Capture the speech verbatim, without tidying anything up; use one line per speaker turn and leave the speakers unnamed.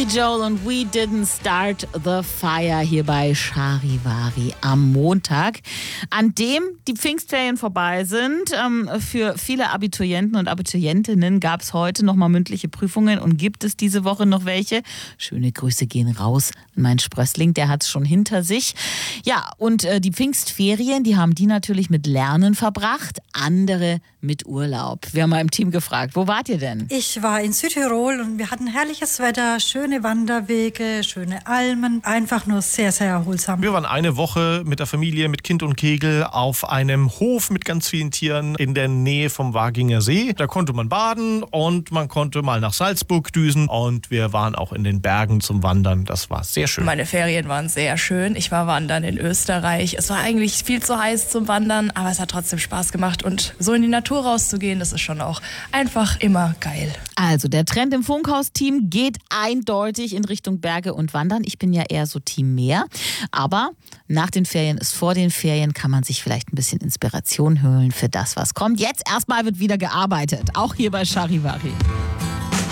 Billy Joel und We Didn't Start the Fire hier bei Charivari am Montag, an dem die Pfingstferien vorbei sind. Ähm, für viele Abiturienten und Abiturientinnen gab es heute nochmal mündliche Prüfungen und gibt es diese Woche noch welche. Schöne Grüße gehen raus an meinen Sprössling, der hat es schon hinter sich. Ja, und äh, die Pfingstferien, die haben die natürlich mit Lernen verbracht, andere mit Urlaub. Wir haben mal im Team gefragt, wo wart ihr denn?
Ich war in Südtirol und wir hatten herrliches Wetter, schöne Wanderwege, schöne Almen, einfach nur sehr, sehr erholsam.
Wir waren eine Woche mit der Familie, mit Kind und Kegel auf einem Hof mit ganz vielen Tieren in der Nähe vom Waginger See. Da konnte man baden und man konnte mal nach Salzburg düsen und wir waren auch in den Bergen zum Wandern. Das war sehr schön.
Meine Ferien waren sehr schön. Ich war wandern in Österreich. Es war eigentlich viel zu heiß zum Wandern, aber es hat trotzdem Spaß gemacht und so in die Natur rauszugehen, das ist schon auch einfach immer geil.
Also der Trend im Funkhaus-Team geht eindeutig in Richtung Berge und Wandern. Ich bin ja eher so Team Meer. Aber nach den Ferien ist vor den Ferien, kann man sich vielleicht ein bisschen Inspiration holen für das, was kommt. Jetzt erstmal wird wieder gearbeitet, auch hier bei Charivari.